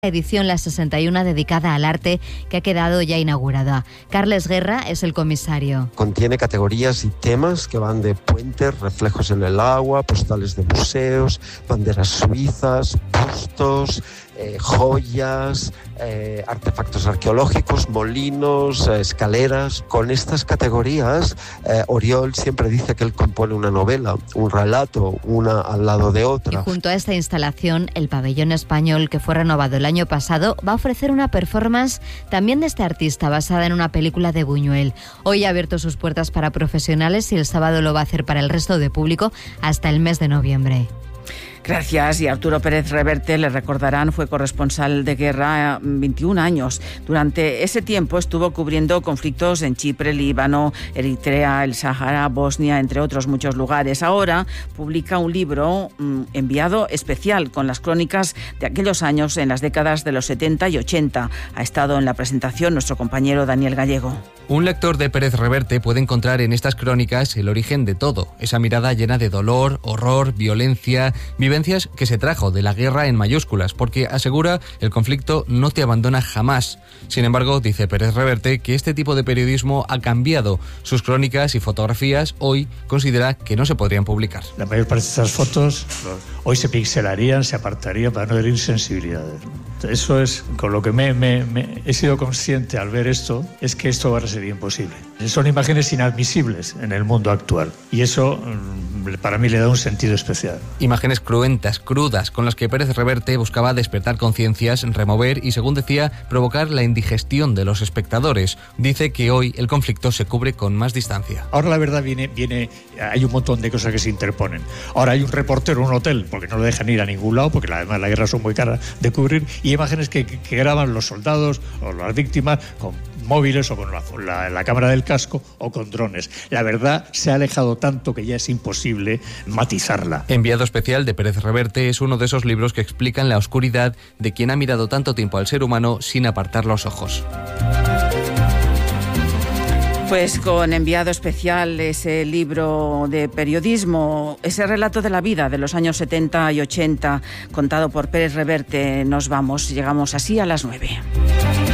edición, la 61, dedicada al arte, que ha quedado ya inaugurada. Carles Guerra es el comisario. Contiene categorías y temas que van de puentes, reflejos en el agua, postales de museos, banderas suizas, bustos, joyas, artefactos arqueológicos, molinos, escaleras. Con estas categorías, Oriol siempre dice que él compone una novela, un relato, una al lado de otra. Y junto a esta instalación, el Pabellón Español, que fue renovado el año pasado, va a ofrecer una performance también de este artista, basada en una película de Buñuel. Hoy ha abierto sus puertas para profesionales y el sábado lo va a hacer para el resto de público hasta el mes de noviembre. Gracias. Y Arturo Pérez Reverte, le recordarán, fue corresponsal de guerra 21 años. Durante ese tiempo estuvo cubriendo conflictos en Chipre, Líbano, Eritrea, el Sahara, Bosnia, entre otros muchos lugares. Ahora publica un libro enviado especial con las crónicas de aquellos años en las décadas de los 70 y 80. Ha estado en la presentación nuestro compañero Daniel Gallego. Un lector de Pérez Reverte puede encontrar en estas crónicas el origen de todo, esa mirada llena de dolor, horror, violencia, vivencias que se trajo de la guerra en mayúsculas, porque asegura el conflicto no te abandona jamás. Sin embargo, dice Pérez Reverte que este tipo de periodismo ha cambiado. Sus crónicas y fotografías hoy considera que no se podrían publicar. La mayor parte de estas fotos hoy se pixelarían, se apartarían para no herir sensibilidades. Eso es con lo que he sido consciente al ver esto, es que esto ahora sería imposible. Son imágenes inadmisibles en el mundo actual y eso para mí le da un sentido especial. Imágenes cruentas, crudas, con las que Pérez Reverte buscaba despertar conciencias, remover y, según decía, provocar la indigestión de los espectadores. Dice que hoy el conflicto se cubre con más distancia. Ahora la verdad viene, hay un montón de cosas que se interponen. Ahora hay un reportero en un hotel porque no lo dejan ir a ningún lado, porque además la guerra son muy caras de cubrir, y imágenes que graban los soldados o las víctimas con móviles o con la cámara del casco o con drones. La verdad se ha alejado tanto que ya es imposible matizarla. Enviado especial de Pérez Reverte es uno de esos libros que explican la oscuridad de quien ha mirado tanto tiempo al ser humano sin apartar los ojos. Pues con Enviado especial, ese libro de periodismo, ese relato de la vida de los años 70 y 80, contado por Pérez Reverte, nos vamos. Llegamos así a las 9.